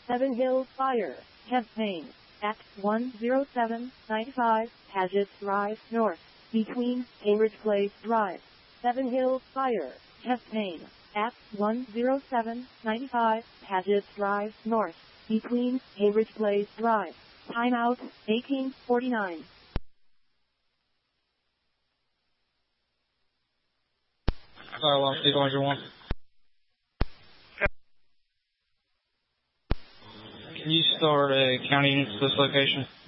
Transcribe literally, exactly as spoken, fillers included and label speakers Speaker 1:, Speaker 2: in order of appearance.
Speaker 1: Seven Hills Fire Campaign at one oh seven ninety-five Paget Drive North, between Cambridge Place Drive. Seven Hills Fire Campaign at one oh seven ninety-five Paget Drive North, between Cambridge Place Drive. Timeout eighteen forty-nine.
Speaker 2: Sorry, Los Angeles one. Can you start a county unit to this location?